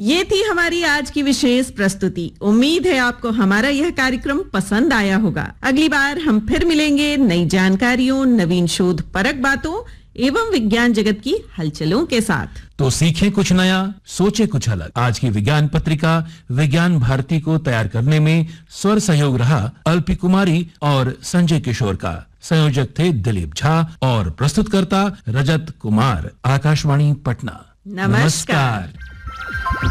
ये थी हमारी आज की विशेष प्रस्तुति। उम्मीद है आपको हमारा यह कार्यक्रम पसंद आया होगा। अगली बार हम फिर मिलेंगे नई जानकारियों, नवीन शोध परक बातों एवं विज्ञान जगत की हलचलों के साथ। तो सीखें कुछ नया, सोचे कुछ अलग। आज की विज्ञान पत्रिका विज्ञान भारती को तैयार करने में स्वर सहयोग रहा अल्पी कुमारी और संजय किशोर का। संयोजक थे दिलीप झा और प्रस्तुतकर्ता रजत कुमार। आकाशवाणी पटना। नमस्कार।